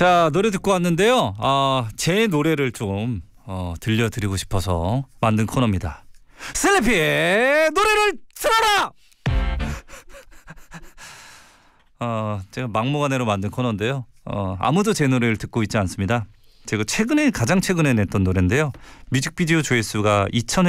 자, 노래 듣고 왔는데요. 제 노래를 좀 들려드리고 싶어서 만든 코너입니다. 슬리피의 노래를 틀어라! 제가 막무가내로 만든 코너인데요. 아무도 제 노래를 듣고 있지 않습니다. 제가 가장 최근에 냈던 노래인데요. 뮤직비디오 조회수가 2,000회